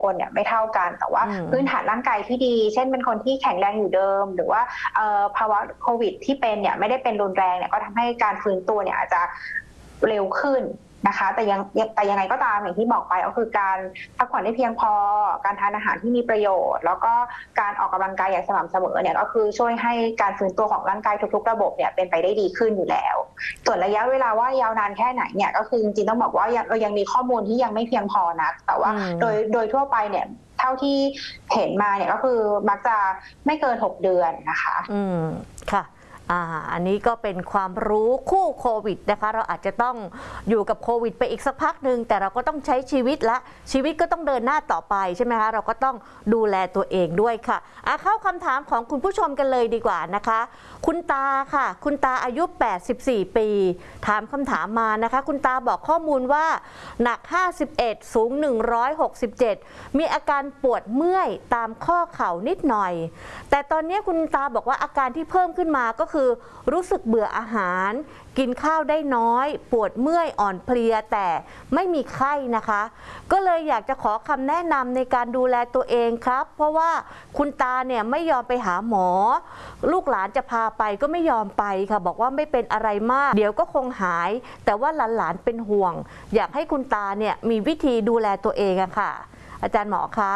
คนเนี่ยไม่เท่ากันแต่ว่าพื้นฐานร่างกายที่ดีเช่นเป็นคนที่แข็งแรงอยู่เดิมหรือว่าภาวะโควิดที่เป็นเนี่ยไม่ได้เป็นรุนแรงเนี่ยก็ทำให้การฟื้นตัวเนี่ยอาจจะเร็วขึ้นนะคะแต่ยังไงก็ตามอย่างที่บอกไปก็คือการพักผ่อนให้เพียงพอการทานอาหารที่มีประโยชน์แล้วก็การออกกำลังกายอย่างสม่ำเสมอเนี่ยก็คือช่วยให้การฟื้นตัวของร่างกายทุกๆระบบเนี่ยเป็นไปได้ดีขึ้นอยู่แล้วส่วนระยะเวลาว่ายาวนานแค่ไหนเนี่ยก็คือจริงๆต้องบอกว่าเรายังมีข้อมูลที่ยังไม่เพียงพอนะแต่ว่าโดยทั่วไปเนี่ยเท่าที่เห็นมาเนี่ยก็คือมักจะไม่เกิน6 เดือนนะคะค่ะอันนี้ก็เป็นความรู้คู่โควิดนะคะเราอาจจะต้องอยู่กับโควิดไปอีกสักพักหนึ่งแต่เราก็ต้องใช้ชีวิตและชีวิตก็ต้องเดินหน้าต่อไปใช่ไหมคะเราก็ต้องดูแลตัวเองด้วยค่ะเข้าคำถามของคุณผู้ชมกันเลยดีกว่านะคะคุณตาค่ะคุณตาอายุ84 ปีถามคำถามมานะคะคุณตาบอกข้อมูลว่าหนัก51สูง167มีอาการปวดเมื่อยตามข้อเข่านิดหน่อยแต่ตอนนี้คุณตาบอกว่าอาการที่เพิ่มขึ้นมาก็คือรู้สึกเบื่ออาหารกินข้าวได้น้อยปวดเมื่อยอ่อนเพลียแต่ไม่มีไข้นะคะก็เลยอยากจะขอคำแนะนำในการดูแลตัวเองครับเพราะว่าคุณตาเนี่ยไม่ยอมไปหาหมอลูกหลานจะพาไปก็ไม่ยอมไปค่ะบอกว่าไม่เป็นอะไรมากเดี๋ยวก็คงหายแต่ว่าหลานๆเป็นห่วงอยากให้คุณตาเนี่ยมีวิธีดูแลตัวเองอะค่ะอาจารย์หมอคะ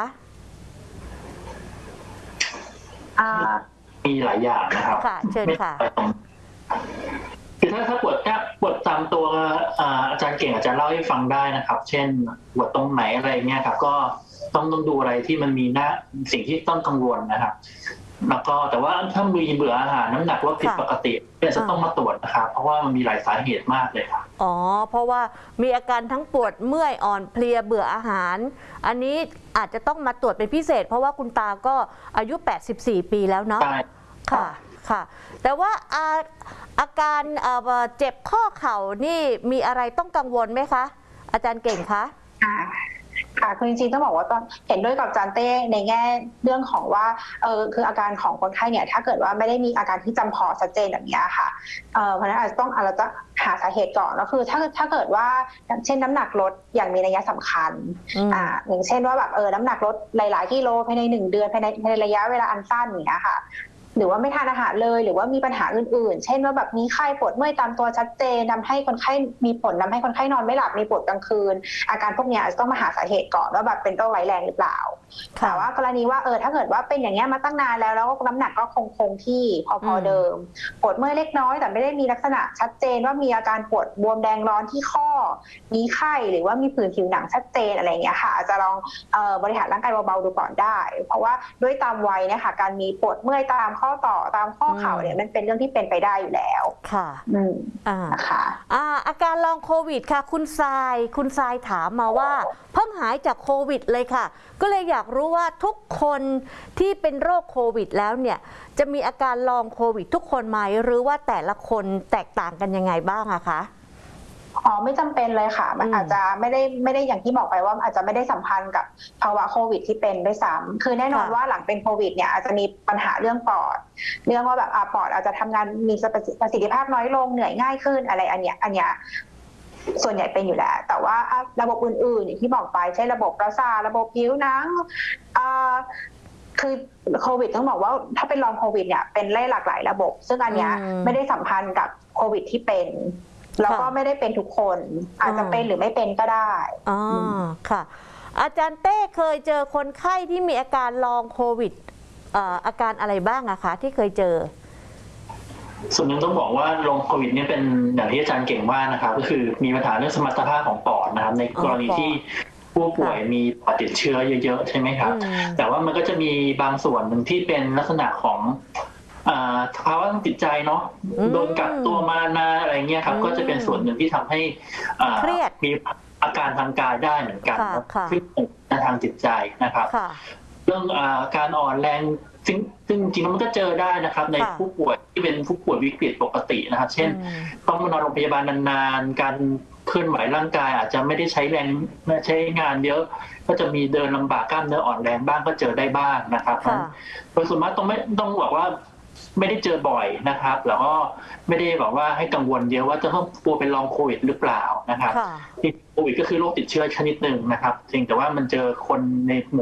มีหลายอย่างนะครับค่ะเชิญค่ะคือถ้าปวดตามตัวอาจารย์เก่งอาจจะเล่าให้ฟังได้นะครับเช่นปวดตรงไหนอะไรเงี้ยครับก็ต้องดูอะไรที่มันมีสิ่งที่ต้องกังวลนะครับแล้วก็แต่ว่าถ้ามีเบื่ออาหารน้ำหนักลดผิดปกติเนี่ยจะต้องมาตรวจนะครับเพราะว่ามันมีหลายสาเหตุมากเลยครับเพราะว่ามีอาการทั้งปวดเมื่อยอ่อนเพลียเบื่ออาหารอันนี้อาจจะต้องมาตรวจเป็นพิเศษเพราะว่าคุณตาก็อายุ84 ปีแล้วเนาะค่ะแต่ว่าอาการเจ็บข้อเข่านี่มีอะไรต้องกังวลไหมคะอาจารย์เก่งคะค่ะคือจริงๆต้องบอกว่าตอนเห็นด้วยกับอาจารย์เต้ในแง่เรื่องของว่าคืออาการของคนไข้เนี่ยถ้าเกิดว่าไม่ได้มีอาการที่จำเพาะชัดเจนแบบนี้ค่ะเพราะฉะนั้นอาจจะต้องเราจะหาสาเหตุก่อนก็คือถ้าเกิดว่าเช่นน้ำหนักลดอย่างมีนัยสำคัญอย่างเช่นว่าแบบน้ำหนักลดหลายๆกิโลภายใน1 เดือนภายในระยะเวลาอันสั้นอย่างเงี้ยค่ะหรือว่าไม่ทานอาหารเลยหรือว่ามีปัญหาอื่นๆเช่นว่าแบบมีไข้ปวดเมื่อยตามตัวชัดเจนทำให้คนไข้มีผลทำให้คนไข้นอนไม่หลับมีปวดกลางคืนอาการพวกนี้อาจจะต้องมาหาสาเหตุก่อนว่าแบบเป็นโรคร้ายแรงหรือเปล่าแต่ว่ากรณีว่าถ้าเกิดว่าเป็นอย่างเงี้ยมาตั้งนานแล้วก็น้ำหนักก็คงที่พอเดิมปวดเมื่อยเล็กน้อยแต่ไม่ได้มีลักษณะชัดเจนว่ามีอาการปวดบวมแดงร้อนที่ข้อมีไข้หรือว่ามีผื่นผิวหนังชัดเจนอะไรเงี้ยค่ะอาจจะลองบริหารร่างกายเบาๆดูก่อนได้เพราะว่าด้วยตามวัยนะคะการมีปวดเมื่อยตามข้อต่อตามข้อเข่าเนี่ยมันเป็นเรื่องที่เป็นไปได้อยู่แล้วค่ะนะคะอาการลองโควิดค่ะคุณทรายถามมาว่าเพิ่งหายจากโควิดเลยค่ะก็เลยอยากรู้ว่าทุกคนที่เป็นโรคโควิดแล้วเนี่ยจะมีอาการลองโควิดทุกคนไหมหรือว่าแต่ละคนแตกต่างกันยังไงบ้างอะคะไม่จำเป็นเลยค่ะมันอาจจะไม่ได้อย่างที่บอกไปว่าอาจจะไม่ได้สัมพันธ์กับภาวะโควิดที่เป็นด้วยซ้ำคือแน่นอนว่าหลังเป็นโควิดเนี่ยอาจจะมีปัญหาเรื่องปอดเรื่องว่าแบบปอดอาจจะทำงานมีประสิทธิภาพน้อยลงเหนื่อยง่ายขึ้นอะไรอันเนี้ยส่วนใหญ่เป็นอยู่แล้วแต่ว่าระบบอื่นๆอย่างที่บอกไปใช่ระบบประสาทระบบผิวหนังคือโควิดต้องบอกว่าถ้าเป็นลองโควิดเนี่ยเป็นหลากหลายระบบซึ่งอันเนี้ยไม่ได้สัมพันธ์กับโควิดที่เป็นแล้วก็ไม่ได้เป็นทุกคนอาจจะเป็นหรือไม่เป็นก็ได้ค่ะอาจารย์เต้เคยเจอคนไข้ที่มีอาการลองโควิดอาการอะไรบ้างอะคะที่เคยเจอส่วนหนึ่งต้องบอกว่าลงโควิดเนี่ยเป็นอย่างที่อาจารย์เก่งว่านะครับก็คือมีปัญหาเรื่องสมรรถภาพของปอดนะครับในกรณีที่ผู้ป่วยมีปอดติดเชื้อเยอะๆใช่ไหมครับแต่ว่ามันก็จะมีบางส่วนหนึ่งที่เป็นลักษณะของภาวะทางจิตใจเนาะโดนกักตัวมานานอะไรเงี้ยครับก็จะเป็นส่วนหนึ่งที่ทำให้มีอาการทางกายได้เหมือนกันซึ่งทางจิตใจนะครับเรื่องการอ่อนแรงซึ่งจริงๆมันก็เจอได้นะครับในผู้ป่วยที่เป็นผู้ป่วยวิกฤตปกตินะครับเช่นต้องมานอนโรงพยาบาลนานๆการเคลื่อนไหวร่างกายอาจจะไม่ได้ใช้แรงไม่ใช้งานเยอะก็จะมีเดินลำบากกล้ามเนื้ออ่อนแรงบ้างก็เจอได้บ้างนะครับโดยส่วนมากต้องบอกว่าไม่ได้เจอบ่อยนะครับแล้วก็ไม่ได้บอกว่าให้กังวลเยอะว่าจะต้องกลัวเป็นลองโควิดหรือเปล่านะครับที่โควิดก็คือโรคติดเชื้อชนิดหนึ่งนะครับจริงแต่ว่ามันเจอคนในหมู่